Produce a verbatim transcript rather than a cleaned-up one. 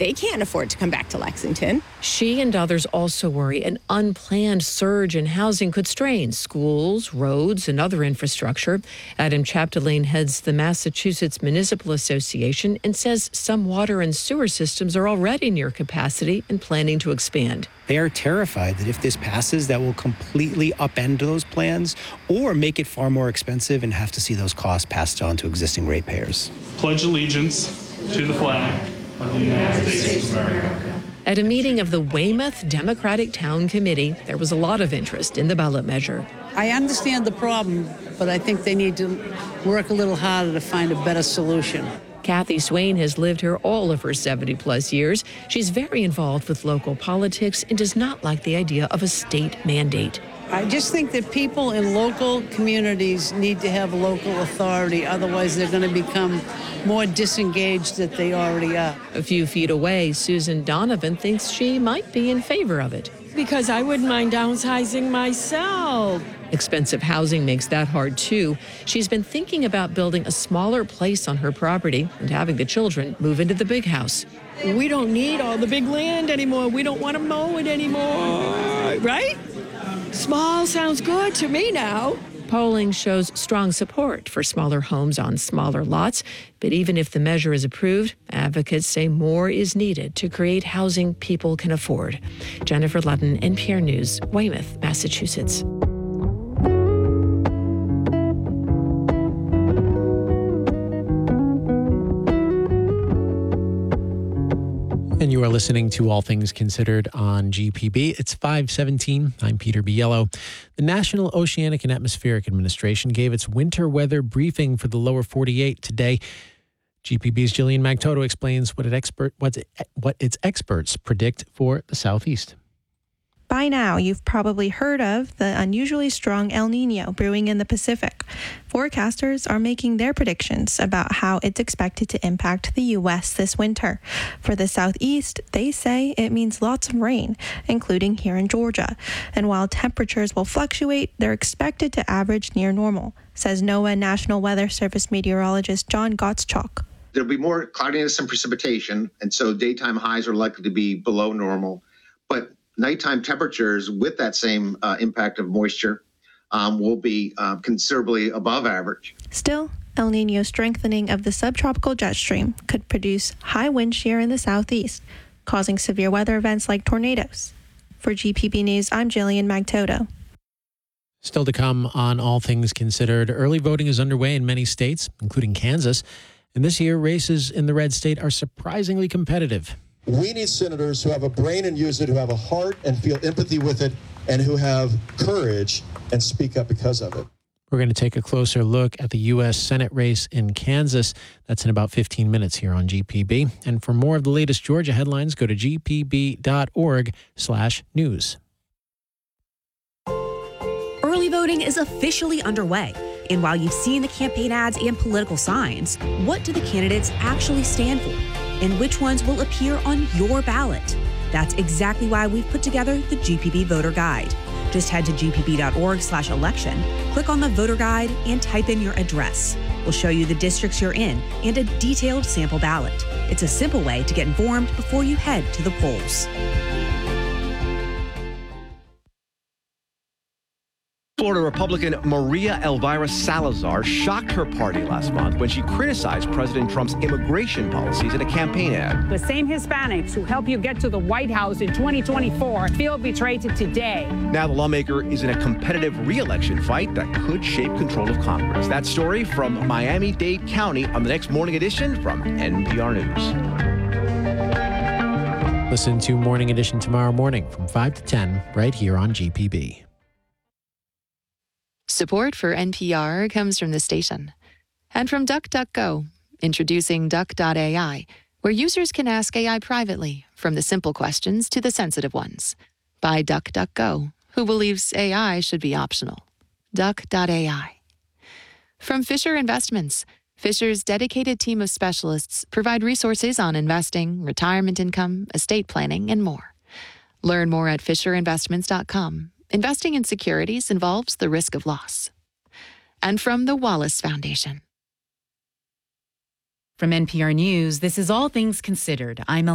they can't afford to come back to Lexington. She and others also worry an unplanned surge in housing could strain schools, roads, and other infrastructure. Adam Chapdelaine heads the Massachusetts Municipal Association and says some water and sewer systems are already near capacity and planning to expand. They are terrified that if this passes, that will completely upend those plans or make it far more expensive and have to see those costs passed on to existing ratepayers. Pledge allegiance to the flag of the United States of America. At a meeting of the Weymouth Democratic Town Committee, there was a lot of interest in the ballot measure. I understand the problem, but I think they need to work a little harder to find a better solution. Kathy Swain has lived here all of her seventy-plus years. She's very involved with local politics and does not like the idea of a state mandate. I just think that people in local communities need to have local authority. Otherwise, they're going to become more disengaged than they already are. A few feet away, Susan Donovan thinks she might be in favor of it. Because I wouldn't mind downsizing myself. Expensive housing makes that hard, too. She's been thinking about building a smaller place on her property and having the children move into the big house. We don't need all the big land anymore. We don't want to mow it anymore, right? Small sounds good to me now. Polling shows strong support for smaller homes on smaller lots. But even if the measure is approved, advocates say more is needed to create housing people can afford. Jennifer Ludden, N P R News, Weymouth, Massachusetts. And you are listening to All Things Considered on G P B. It's five seventeen. I'm Peter Biello. The National Oceanic and Atmospheric Administration gave its winter weather briefing for the lower forty-eight today. G P B's Jillian Magtoto explains what, it expert, what, it, what its experts predict for the southeast. By now, you've probably heard of the unusually strong El Niño brewing in the Pacific. Forecasters are making their predictions about how it's expected to impact the U S this winter. For the southeast, they say it means lots of rain, including here in Georgia. And while temperatures will fluctuate, they're expected to average near normal, says NOAA National Weather Service meteorologist John Gottschalk. There'll be more cloudiness and precipitation, and so daytime highs are likely to be below normal. But nighttime temperatures with that same uh, impact of moisture um, will be uh, considerably above average. Still, El Niño strengthening of the subtropical jet stream could produce high wind shear in the southeast, causing severe weather events like tornadoes. For G P B News, I'm Jillian Magtoto. Still to come on All Things Considered, early voting is underway in many states, including Kansas. And this year, races in the red state are surprisingly competitive. We need senators who have a brain and use it, who have a heart and feel empathy with it, and who have courage and speak up because of it. We're going to take a closer look at the U S Senate race in Kansas. That's in about fifteen minutes here on G P B. And for more of the latest Georgia headlines, go to g p b dot org slash news. Early voting is officially underway. And while you've seen the campaign ads and political signs, what do the candidates actually stand for? And which ones will appear on your ballot? That's exactly why we've put together the G P B Voter Guide. Just head to g p b dot org slash election, click on the voter guide, and type in your address. We'll show you the districts you're in and a detailed sample ballot. It's a simple way to get informed before you head to the polls. Florida Republican Maria Elvira Salazar shocked her party last month when she criticized President Trump's immigration policies in a campaign ad. The same Hispanics who helped you get to the White House in twenty twenty-four feel betrayed today. Now the lawmaker is in a competitive re-election fight that could shape control of Congress. That story from Miami-Dade County on the next Morning Edition from N P R News. Listen to Morning Edition tomorrow morning from five to ten right here on G P B. Support for N P R comes from the station and from DuckDuckGo, introducing Duck dot A I, where users can ask A I privately, from the simple questions to the sensitive ones. By DuckDuckGo, who believes A I should be optional. Duck dot A I. From Fisher Investments, Fisher's dedicated team of specialists provide resources on investing, retirement income, estate planning, and more. Learn more at fisher investments dot com. Investing in securities involves the risk of loss. And from the Wallace Foundation. From N P R News, this is All Things Considered. I'm